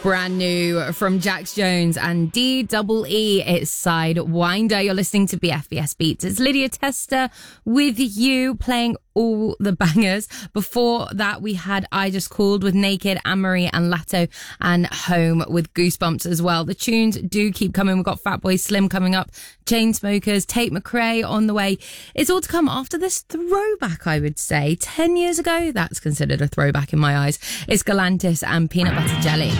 Brand new from Jax Jones and DEE. It's Sidewinder. You're listening to BFBS Beats. It's Lydia Tester with you, playing all the bangers. Before that, we had I Just Called with Naked, Anne-Marie and Latto, and Home with Goosebumps as well. The tunes do keep coming. We've got Fatboy Slim coming up, Chainsmokers, Tate McRae on the way. It's all to come after this throwback, I would say. 10 years ago, that's considered a throwback in my eyes. It's Galantis and Peanut Butter Jelly.